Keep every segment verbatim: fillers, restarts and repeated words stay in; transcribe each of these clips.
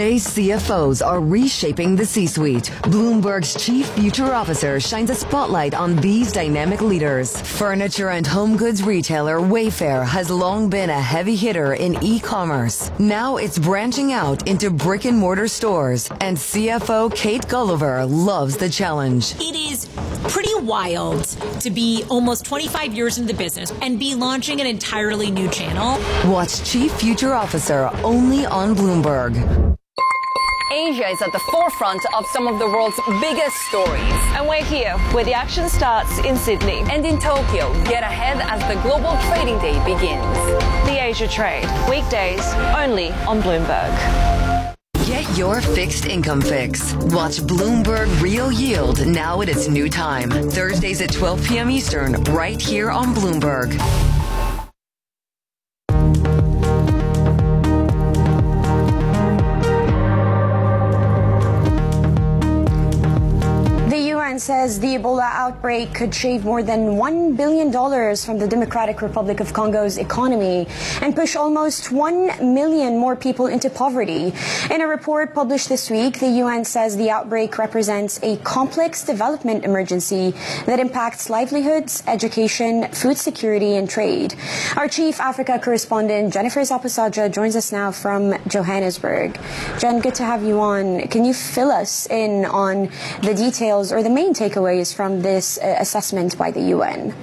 Today's C F Os are reshaping the C-suite. Bloomberg's chief future officer shines a spotlight on these dynamic leaders. Furniture and home goods retailer Wayfair has long been a heavy hitter in e-commerce. Now it's branching out into brick and mortar stores, and C F O Kate Gulliver loves the challenge. It is pretty wild to be almost twenty-five years into the business and be launching an entirely new channel. Watch Chief Future Officer only on Bloomberg. Asia is at the forefront of some of the world's biggest stories. And we're here, where the action starts in Sydney. And in Tokyo, get ahead as the global trading day begins. The Asia Trade, weekdays only on Bloomberg. Get your fixed income fix. Watch Bloomberg Real Yield now at its new time. Thursdays at twelve p.m. Eastern, right here on Bloomberg. Says the Ebola outbreak could shave more than one billion dollars from the Democratic Republic of Congo's economy and push almost one million more people into poverty. In a report published this week, the U N says the outbreak represents a complex development emergency that impacts livelihoods, education, food security, and trade. Our chief Africa correspondent, Jennifer Zapasaja, joins us now from Johannesburg. Jen, good to have you on. Can you fill us in on the details or the main takeaways from this uh, assessment by the U N?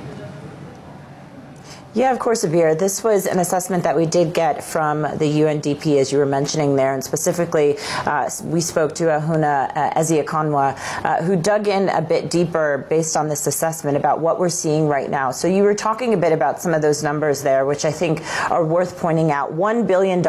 Yeah, of course, Abir. This was an assessment that we did get from the U N D P, as you were mentioning there, and specifically uh, we spoke to Ahuna uh, Ezeakonwa, uh, who dug in a bit deeper based on this assessment about what we're seeing right now. So you were talking a bit about some of those numbers there, which I think are worth pointing out. One billion dollars